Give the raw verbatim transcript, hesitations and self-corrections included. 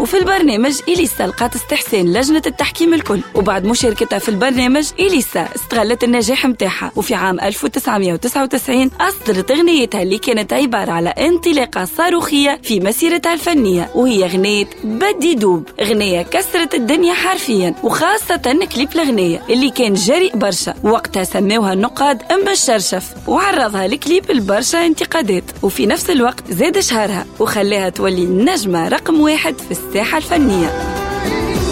وفي البرنامج إليسا لقات استحسان لجنة التحكيم الكل، وبعد مشاركتها في البرنامج إليسا استغلت النجاح متاعها، وفي عام ألف وتسعمائة وتسعة وتسعين أصدرت أغنيتها اللي كانت عبارة على انطلاقة صاروخية في مسيرتها الفنية، وهي أغنية بدي دوب. أغنية كسرت الدنيا حرفيا، وخاصة كليب الأغنية اللي كان جريء برشا، وقتها سموها النقاد أم الشرشف، وعرضها الكليب البرشا انتقادات، وفي نفس الوقت زاد شهرها وخلاها تولي النجمة رقم واحد في الساحة الفنية.